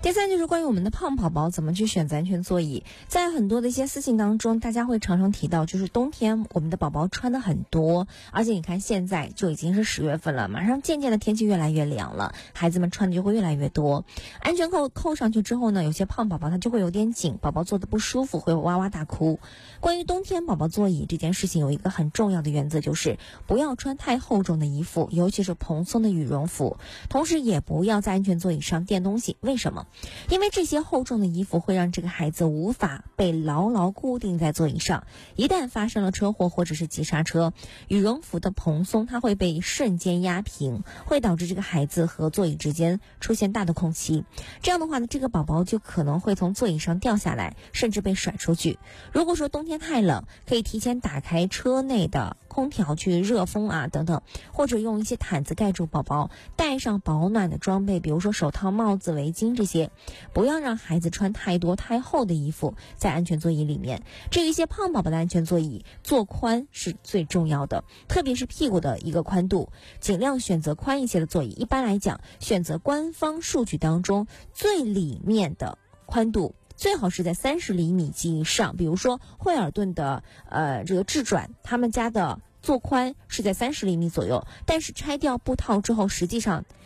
第三就是关于我们的胖宝宝怎么去选择安全座椅。在很多的一些私信当中，大家会常常提到，就是冬天我们的宝宝穿的很多，而且你看现在就已经是10月份了，马上渐渐的天气越来越凉了，孩子们穿的就会越来越多。安全扣上去之后呢，有些胖宝宝他就会有点紧，宝宝坐的不舒服，会哇哇大哭。关于冬天宝宝座椅这件事情，有一个很重要的原则，就是不要穿太厚重的衣服，尤其是蓬松的羽绒服，同时也不要在安全座椅上垫东西。为什么？因为这些厚重的衣服会让这个孩子无法被牢牢固定在座椅上，一旦发生了车祸或者是急刹车，羽绒服的蓬松它会被瞬间压平，会导致这个孩子和座椅之间出现大的空隙。这样的话呢，这个宝宝就可能会从座椅上掉下来，甚至被甩出去。如果说冬天太冷，可以提前打开车内的空调去热风啊等等，或者用一些毯子盖住宝宝，带上保暖的装备，比如说手套、帽子、围巾这些，不要让孩子穿太多太厚的衣服在安全座椅里面。至于一些胖宝宝的安全座椅，坐宽是最重要的，特别是屁股的一个宽度，尽量选择宽一些的座椅。一般来讲，选择官方数据当中最里面的宽度最好是在30厘米及以上，比如说惠尔顿的这个至转，他们家的坐宽是在30厘米左右，但是拆掉布套之后，实际上